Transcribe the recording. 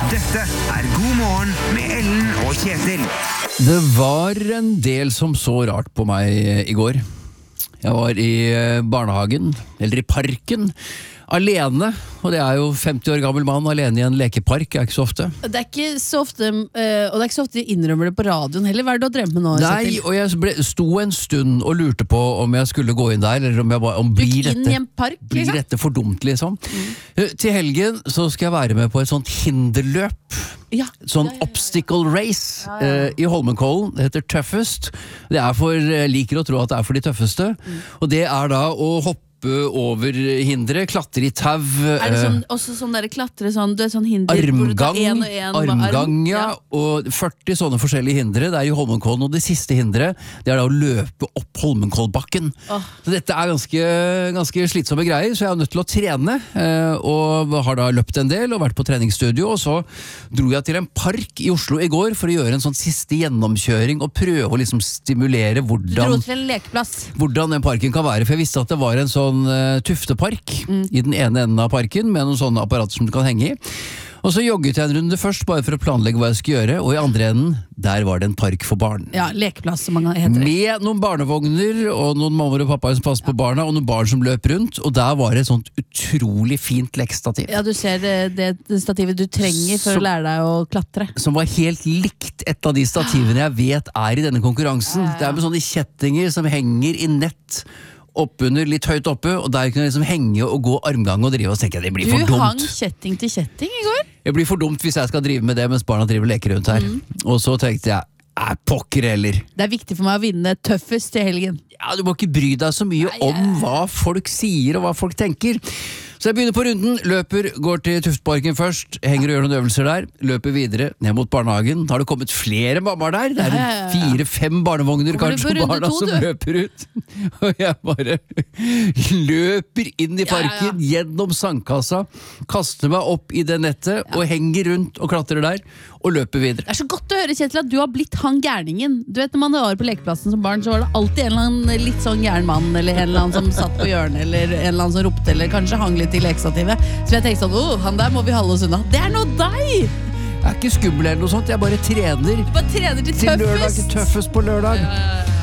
Dette God morgen med Ellen og Kjetil. Det var en del som så rart på meg i går. Jeg var i barnehagen, eller i parken, alene, og det jo 50 år gammel mann alene i en lekepark, ikke så ofte. Det ikke så ofte, og det ikke så ofte de innrømmer det på radioen heller. Hva det du har drømt med nå? Nei, og jeg sto en stund og lurte på om jeg skulle gå inn der, eller om blir dette for dumt, liksom. Til helgen så skal jeg være med på et sånt hinderløp. Sånn obstacle race i Holmenkollen. Det heter Toughest. Det liker å tro at det for de tøffeste. Og det da å hoppe over hindre, klatre i tau. Det også sånn der klatre sånn, sånn hinder, armgang, og 40 sånne forskjellige hindre. Det i Holmenkollen, og det siste hindret, det da å løpe opp Holmenkollbakken. Så dette ganske slitsomme greier, så jeg nødt til å trene, og har da løpt en del, og vært på treningsstudio, og så dro jeg til en park i Oslo i går, for å gjøre en sånn siste gjennomkjøring, og prøve å liksom stimulere hvordan den parken kan være, for jeg visste at det var en sånn tuftepark i den ene enden av parken med noen sånne apparater som du kan henge i. Og så jogget jeg en runde først bare for å planlegge hva jeg skulle gjøre, og i andre enden, der var det en park for barn. Ja, lekeplass som mange heter det. Med noen barnevogner, og noen mammer og pappa som passer på barna, og noen barn som løp rundt, og der var det et sånt utrolig fint lekestativ. Ja, du ser det stativet du trenger for å lære deg å klatre. Som var helt likt et av de stativene jeg vet i denne konkurransen. Det med sånne kjettinger som henger i nett, oppunder, litt høyt oppe, og der kunne jeg liksom henge og gå armgang og drive, og så tenker jeg det blir for dumt. Du hang kjetting til kjetting i går? Det blir for dumt hvis jeg skal drive med det mens barna driver og leker rundt her. Og så tenkte jeg, pokker heller. Det viktig for meg å vinne tøffest til helgen. Ja, du må ikke bry deg så mye om hva folk sier og hva folk tenker. Så jeg begynner på runden, løper, går til Tuftparken først, henger og gjør noen øvelser der, løper videre, ned mot barnehagen. Da har det kommet flere mammaer der, det 4-5 barnevogner kanskje barna som løper ut. Og jeg bare løper inn i parken, gjennom sandkassa, kaster meg opp i det nettet, og henger rundt og klatrer der, og løper videre. Det så godt å høre, Kjetil, at du har blitt han gærningen. Du vet, når man var på lekeplassen som barn, så var det alltid en eller annen litt sånn gæren mann, eller en eller annen som satt på hjørnet, eller en eller annen som ropte, eller kanskje hang litt i lekestativet. Så jeg tenkte sånn, han der må vi holde oss unna. Det nå deg! Jeg ikke skummel eller noe sånt, jeg bare trener. Du bare trener til tøffest? Til tøffest på lørdag.